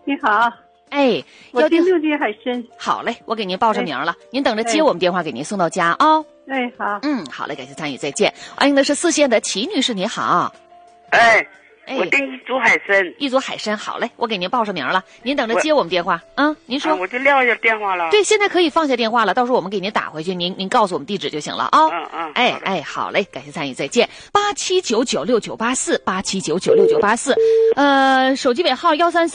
你好， 哎， 我订6斤海参。 好嘞，我给您报上名了，您等着接我们电话，给您送到家啊。 哎，好。 好嘞，感谢参与，再见。欢迎的是4线的齐女士，你好。 我订1组海参 ，1组海参，好嘞，我给您报上名了，您等着接我们电话啊。您说， 我就撂下电话了。 对，现在可以放下电话了，到时候我们给您打回去，您告诉我们地址就行了啊。好嘞，感谢参与，再见。87996984，87996984，手机尾号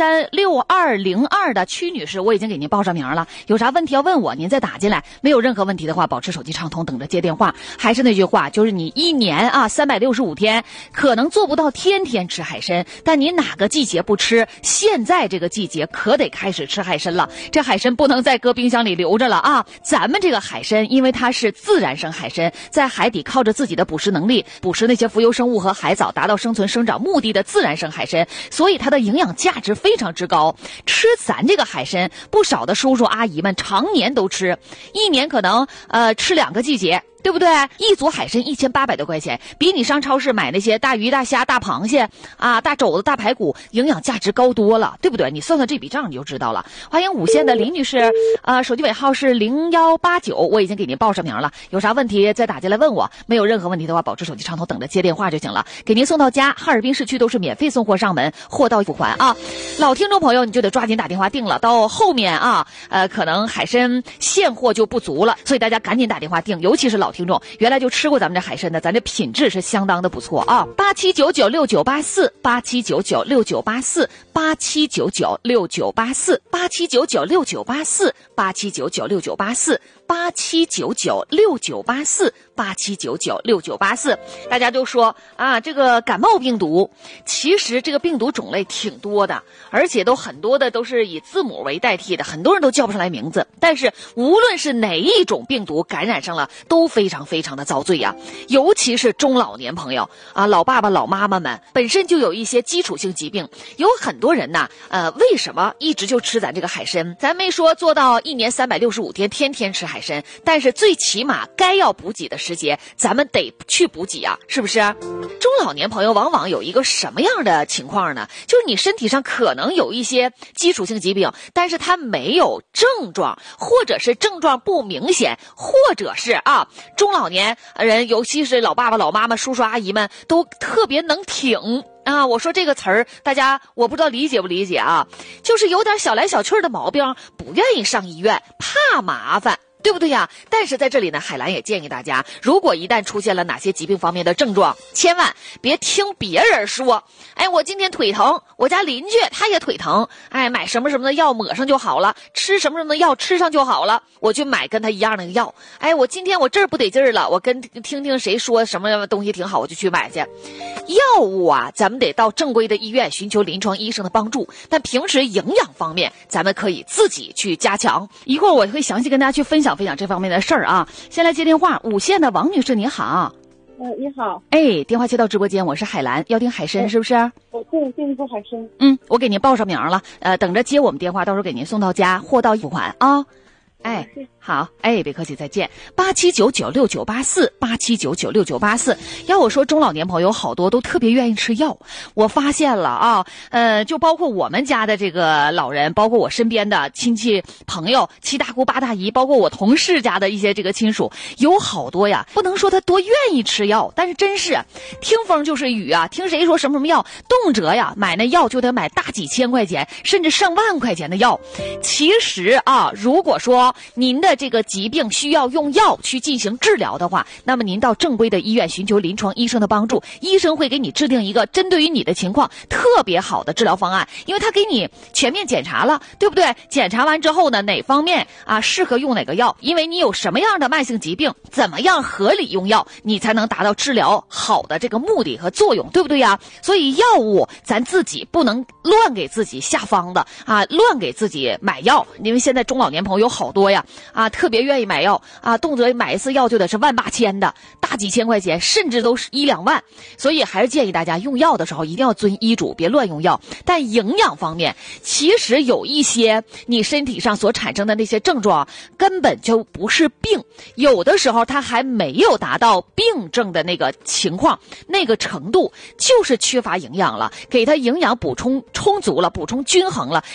1336202的曲女士，我已经给您报上名了，有啥问题要问我，您再打进来，没有任何问题的话，保持手机畅通，等着接电话。还是那句话，就是你一年365天，可能做不到天天吃海参，但你哪个季节不吃？现在这个季节可得开始吃海参了。这海参不能再搁冰箱里留着了啊！咱们这个海参，因为它是自然生海参，在海底靠着自己的捕食能力，捕食那些浮游生物和海藻，达到生存生长目的的自然生海参，所以它的营养价值非常之高。吃咱这个海参，不少的叔叔阿姨们常年都吃，一年可能吃2个季节。对不对？1组海参1800多块钱，比你上超市买那些大鱼大虾大螃蟹大肘子大排骨营养价值高多了，对不对？你算算这笔账你就知道了。欢迎5线的林女士，手机尾号是0189，我已经给您报上名了，有啥问题再打进来问我，没有任何问题的话保持手机畅通，等着接电话就行了，给您送到家。哈尔滨市区都是免费送货上门，货到付款啊。老听众朋友你就得抓紧打电话订了，到后面可能海参现货就不足了，所以大家赶紧打电话订，尤其是老听众原来就吃过咱们这海参的，咱这品质是相当的不错啊。87996984，87996984，87996984，87996984，大家都说这个感冒病毒，其实这个病毒种类挺多的，而且很多的都是以字母为代替的，很多人都叫不上来名字。但是无论是哪一种病毒感染上了，都非常非常的遭罪呀。尤其是中老年朋友老爸爸老妈妈们本身就有一些基础性疾病，有很多人为什么一直就吃咱这个海参？咱没说做到1年365天天天吃海参，但是最起码该要补给的时节，咱们得去补给啊，是不是？中老年朋友往往有一个什么样的情况呢？就是你身体上可能有一些基础性疾病，但是它没有症状，或者是症状不明显，或者是中老年人，尤其是老爸爸老妈妈叔叔阿姨们都特别能挺我说这个词儿大家我不知道理解不理解就是有点小来小去的毛病，不愿意上医院，怕麻烦，对不对呀？但是在这里呢，海兰也建议大家，如果一旦出现了哪些疾病方面的症状，千万别听别人说，我今天腿疼，我家邻居他也腿疼，买什么什么的药抹上就好了，吃什么什么的药吃上就好了，我去买跟他一样的药。我今天我这儿不得劲儿了，我听听谁说什么东西挺好，我就去买去。药物咱们得到正规的医院寻求临床医生的帮助，但平时营养方面咱们可以自己去加强。一会儿我会详细跟大家去分享这方面的事儿先来接电话，5线的王女士你好。 你好。 电话接到直播间，我是海兰，要订海参是不是？ 对，订1组海参。 我给您报上名了，等着接我们电话，到时候给您送到家，货到付款啊。好，别客气，再见。87996984，87996984。要我说，中老年朋友好多都特别愿意吃药，我发现了就包括我们家的这个老人，包括我身边的亲戚朋友，7大姑8大姨，包括我同事家的一些这个亲属，有好多呀，不能说他多愿意吃药，但是真是听风就是雨听谁说什么药，动辄买那药就得买大几千块钱，甚至上万块钱的药。其实如果说您的这个疾病需要用药去进行治疗的话，那么您到正规的医院寻求临床医生的帮助，医生会给你制定一个针对于你的情况特别好的治疗方案，因为他给你全面检查了，对不对？检查完之后呢，哪方面适合用哪个药，因为你有什么样的慢性疾病，怎么样合理用药，你才能达到治疗好的这个目的和作用，对不对呀？所以药物咱自己不能乱给自己下方的乱给自己买药，因为现在中老年朋友好多呀特别愿意买药动辄买一次药就得是1万8千的，大几千块钱，甚至都是1、2万。所以还是建议大家用药的时候一定要遵医嘱，别乱用药。但营养方面，其实有一些你身体上所产生的那些症状根本就不是病，有的时候它还没有达到病症的那个情况，那个程度，就是缺乏营养了，给它营养补充充足了，补充均衡了，